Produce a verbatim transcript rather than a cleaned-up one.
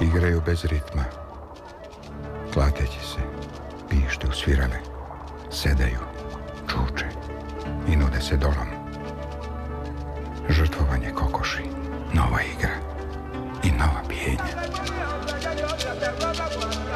Igraju bez ritma, klateći se, pište usvirale, sedaju, čuče i nude se dolom. Žrtvovanje kokoši, nova igra.